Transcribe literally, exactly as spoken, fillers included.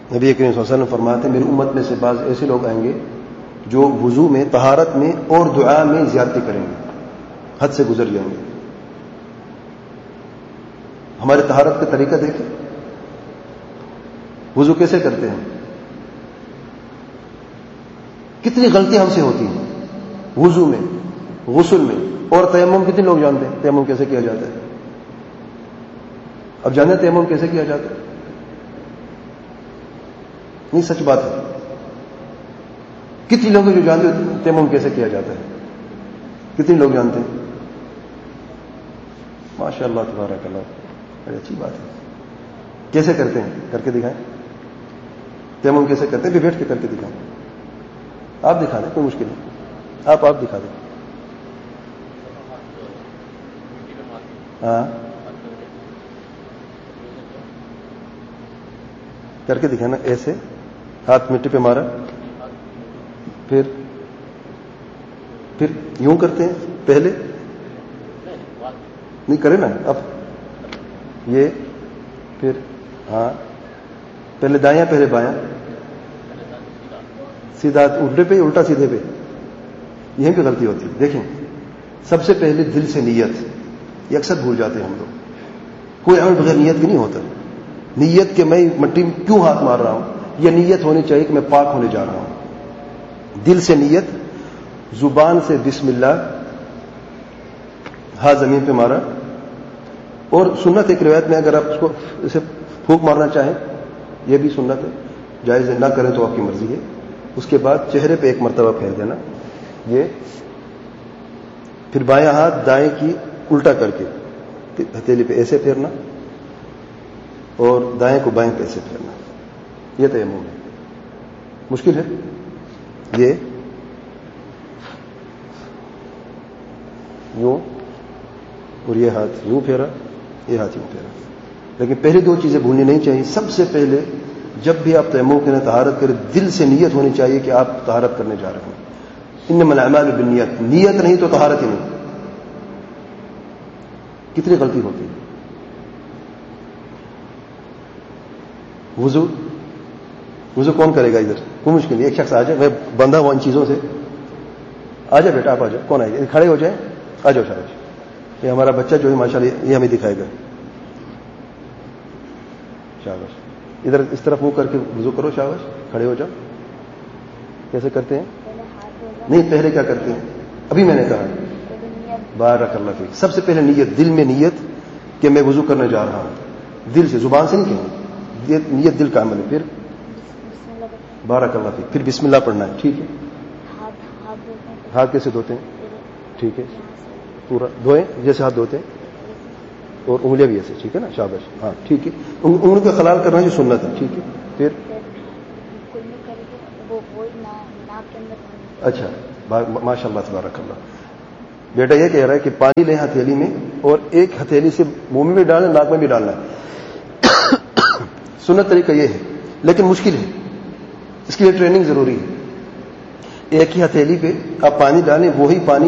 نبی کریم صلی اللہ علیہ وسلم فرماتے ہیں میری امت میں سے بعض ایسے لوگ آئیں گے جو وضو میں، طہارت میں اور دعا میں زیادتی کریں گے، حد سے گزر جائیں گے۔ ہمارے طہارت کا طریقہ دیکھیں، وضو کیسے کرتے ہیں، کتنی غلطیاں ہم سے ہوتی ہیں وضو میں، غسل میں، اور تیمم کتنے لوگ جانتے ہیں تیمم کیسے کیا جاتا ہے؟ اب جانتے ہیں تیمم کیسے کیا جاتا ہے؟ نہیں، سچ بات ہے، کتنے لوگ جو جانتے ہیں تیمم کیسے کیا جاتا ہے؟ کتنے لوگ جانتے ہیں؟ ماشاء اللہ تبارک اللہ، بڑی اچھی بات ہے۔ کیسے کرتے ہیں؟ کر کے دکھائیں، تیمم کیسے کرتے ہیں؟ بھی بیٹھ کے کر کے دکھائیں، آپ دکھا دیں، کوئی مشکل نہیں، آپ آپ دکھا دیں۔ ہاں، کر کے دکھانا، ایسے ہاتھ مٹی پہ مارا، پھر پھر یوں کرتے ہیں پہلے، نہیں کرے نا، اب یہ، پھر ہاں، پہلے دایاں پہلے بایاں، سیدھا الٹے پہ الٹا سیدھے پہ، یہیں پہ غلطی ہوتی ہے۔ دیکھیں، سب سے پہلے دل سے نیت، یہ اکثر بھول جاتے ہیں ہم لوگ، کوئی عمل بغیر نیت کے نہیں ہوتا۔ نیت کہ میں مٹی میں کیوں ہاتھ مار رہا ہوں، یہ نیت ہونی چاہیے کہ میں پاک ہونے جا رہا ہوں۔ دل سے نیت، زبان سے بسم اللہ، ہاتھ زمین پہ مارا، اور سنت ایک روایت میں اگر آپ اس کو اسے پھونک مارنا چاہیں یہ بھی سنت ہے، جائز نہ کریں تو آپ کی مرضی ہے۔ اس کے بعد چہرے پہ ایک مرتبہ پھیر دینا، یہ، پھر بایاں ہاتھ دائیں کی الٹا کر کے ہتھیلی پہ ایسے پھیرنا، اور دائیں کو بائیں پہ ایسے پھیرنا، یہ تیمم ہے۔ مشکل ہے یہ، یوں، اور یہ ہاتھ یوں پھیرا، یہ ہاتھ یوں پھیرا۔ لیکن پہلی دو چیزیں بھولنی نہیں چاہیے۔ سب سے پہلے جب بھی آپ تیمم کریں، طہارت کریں، دل سے نیت ہونی چاہیے کہ آپ طہارت کرنے جا رہے ہیں۔ انما الاعمال بالنیت، نیت نہیں تو طہارت ہی نہیں۔ کتنی غلطی ہوتی ہے۔ وضو وضو کون کرے گا ادھر؟ کوئی مشکل نہیں، ایک شخص آ جائے، میں بندھا ہوا ان چیزوں سے، آ جائے بیٹا، آپ آ جائے، کون آئے گا؟ کھڑے ہو جائیں، آ جاؤ شاباش، یہ ہمارا بچہ جو ہے ماشاءاللہ یہ ہمیں دکھائے گا، شاباش، ادھر اس طرف منہ کر کے وضو کرو، شاباش، کھڑے ہو جاؤ۔ کیسے کرتے ہیں؟ نہیں، پہلے کیا کرتے ہیں؟ ابھی میں نے کہا، بارک اللہ فیک، سب سے پہلے نیت، دل میں نیت کہ میں وضو کرنے جا رہا ہوں، دل سے، زبان سے نہیں کہیں، نیت دل کا عمل ہے۔ پھر بارک اللہ فیک، پھر بسم اللہ پڑھنا ہے، ٹھیک ہے؟ ہاتھ کیسے دھوتے ہیں؟ ٹھیک ہے، پورا دھوئیں جیسے ہاتھ دھوتے ہیں، اور انگلیاں بھی ایسے، ٹھیک ہے نا، شاباش، ہاں ٹھیک ہے، انگلیوں کا خلال کرنا جو سنت ہے، ٹھیک ہے۔ پھر اچھا، ماشاء اللہ تبارک اللہ، بیٹا یہ کہہ رہا ہے کہ پانی لیں ہتھیلی میں، اور ایک ہتھیلی سے منہ میں بھی ڈالنا، ناک میں بھی ڈالنا ہے۔ سنت طریقہ یہ ہے، لیکن مشکل ہے، اس کے لیے ٹریننگ ضروری ہے۔ ایک ہی ہتھیلی پہ آپ پانی ڈالیں، وہی پانی